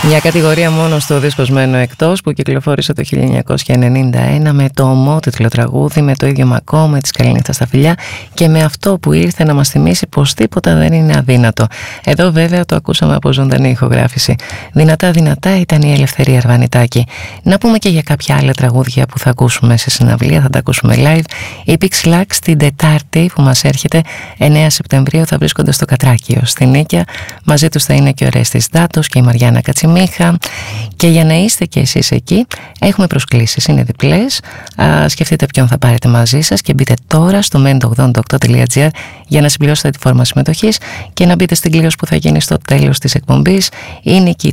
Μια κατηγορία μόνο στο δίσκος Μένω Εκτός, που κυκλοφόρησε το 1991 με το ομότιτλο τραγούδι, με το ίδιο μακό, με τις καληνύχτα στα φιλιά και με αυτό που ήρθε να μας θυμίσει πως τίποτα δεν είναι αδύνατο. Εδώ βέβαια το ακούσαμε από ζωντανή ηχογράφηση. Δυνατά δυνατά ήταν η Ελευθερία Αρβανιτάκη. Να πούμε και για κάποια άλλα τραγούδια που θα ακούσουμε σε συναυλία, θα τα ακούσουμε live. Η Pixlax την Τετάρτη που μας έρχεται 9 Σεπτεμβρίου θα βρίσκονται στο Κατράκιο στην Νίκαια. Μαζί τους θα είναι και ο Ρέστης Δάτος και η Μαριάννα Κατσιμίχα. Και για να είστε και εσείς εκεί έχουμε προσκλήσεις, είναι διπλές. Σκεφτείτε ποιον θα πάρετε μαζί σας και μπείτε τώρα στο mendo88.gr για να συμπληρώσετε τη φόρμα συμμετοχής και να μπείτε στην κλήρωση που θα γίνει στο τέλος της εκπομπής. Η νικήτρια